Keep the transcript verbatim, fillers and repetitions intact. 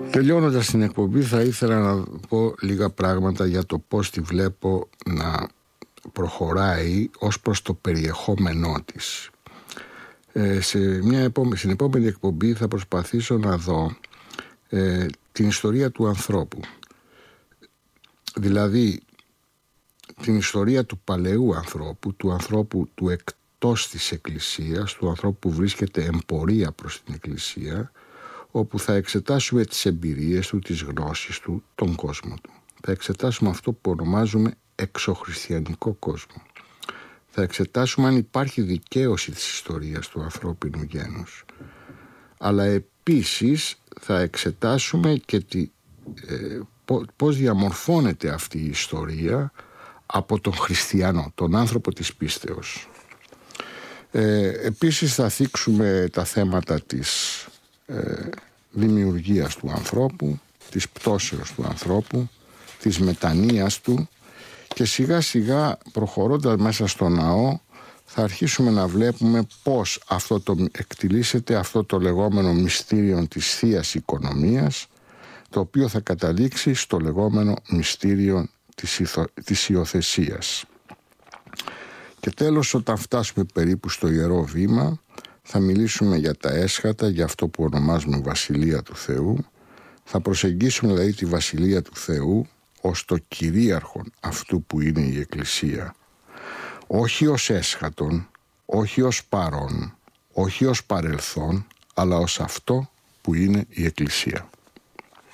Τελειώνοντας την εκπομπή, θα ήθελα να πω λίγα πράγματα για το πώς τη βλέπω να προχωράει ως προς το περιεχόμενό της. Ε, σε μια επόμε- στην επόμενη εκπομπή θα προσπαθήσω να δω ε, την ιστορία του ανθρώπου. Δηλαδή την ιστορία του παλαιού ανθρώπου, του ανθρώπου του εκτός της Εκκλησίας, του ανθρώπου που βρίσκεται εμπορία προς την Εκκλησία, όπου θα εξετάσουμε τις εμπειρίες του, τις γνώσεις του, τον κόσμο του. Θα εξετάσουμε αυτό που ονομάζουμε εξωχριστιανικό κόσμο. Θα εξετάσουμε αν υπάρχει δικαίωση της ιστορίας του ανθρώπινου γένους. Αλλά επίσης θα εξετάσουμε και τη, ε, πώς διαμορφώνεται αυτή η ιστορία από τον χριστιανό, τον άνθρωπο της πίστεως. Ε, επίσης θα θίξουμε τα θέματα της ε, δημιουργίας του ανθρώπου, της πτώσεως του ανθρώπου, της μετανοίας του, και σιγά σιγά προχωρώντας μέσα στο ναό θα αρχίσουμε να βλέπουμε πώς αυτό το εκτιλήσεται, αυτό το λεγόμενο μυστήριο της Θείας Οικονομίας, το οποίο θα καταλήξει στο λεγόμενο μυστήριο της, ηθο, της υιοθεσίας. Και τέλος, όταν φτάσουμε περίπου στο Ιερό Βήμα, θα μιλήσουμε για τα έσχατα, για αυτό που ονομάζουμε Βασιλεία του Θεού. Θα προσεγγίσουμε δηλαδή τη Βασιλεία του Θεού ως το κυρίαρχον αυτού που είναι η Εκκλησία. Όχι ως έσχατον, όχι ως παρόν, όχι ως παρελθόν, αλλά ως αυτό που είναι η Εκκλησία.